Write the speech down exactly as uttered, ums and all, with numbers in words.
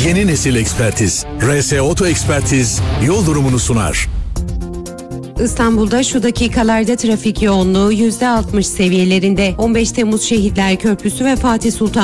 Yeni nesil ekspertiz. R S Oto Ekspertiz yol durumunu sunar. İstanbul'da şu dakikalarda trafik yoğunluğu yüzde altmış seviyelerinde. on beş Temmuz Şehitler Köprüsü ve Fatih Sultan